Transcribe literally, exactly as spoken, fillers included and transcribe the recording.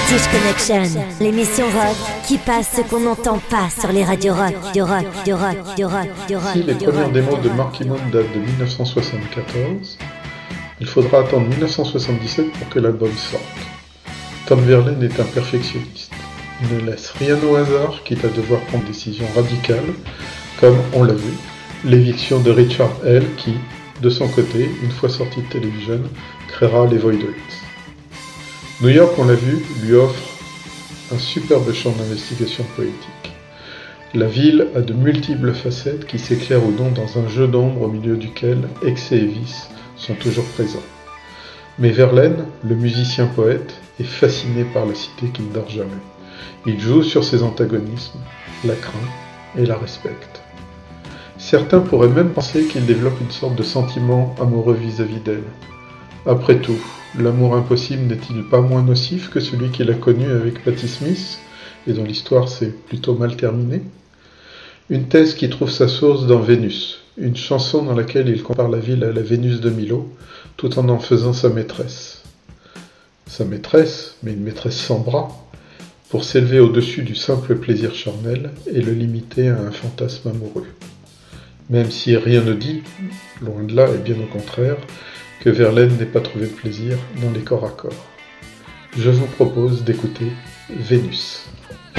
British Connection, l'émission rock qui passe ce qu'on n'entend pas sur les radios rock, du rock, du rock, du rock, du rock. Si les premières démos de Marky Moon datent de dix-neuf cent soixante-quatorze, il faudra attendre dix-neuf cent soixante-dix-sept pour que l'album sorte. Tom Verlaine est un perfectionniste. Il ne laisse rien au hasard, quitte à devoir prendre des décisions radicales, comme, on l'a vu, l'éviction de Richard Hell qui, de son côté, une fois sorti de Television, créera les Voidwits. New York, on l'a vu, lui offre un superbe champ d'investigation poétique. La ville a de multiples facettes qui s'éclairent ou non dans un jeu d'ombre au milieu duquel excès et vices sont toujours présents. Mais Verlaine, le musicien-poète, est fasciné par la cité qui ne dort jamais. Il joue sur ses antagonismes, la craint et la respecte. Certains pourraient même penser qu'il développe une sorte de sentiment amoureux vis-à-vis d'elle. Après tout, l'amour impossible n'est-il pas moins nocif que celui qu'il a connu avec Patti Smith, et dont l'histoire s'est plutôt mal terminée? Une thèse qui trouve sa source dans Vénus, une chanson dans laquelle il compare la ville à la Vénus de Milo, tout en en faisant sa maîtresse. Sa maîtresse, mais une maîtresse sans bras, pour s'élever au-dessus du simple plaisir charnel et le limiter à un fantasme amoureux. Même si rien ne dit, loin de là et bien au contraire, que Verlaine n'ait pas trouvé de plaisir dans les corps à corps. Je vous propose d'écouter Vénus.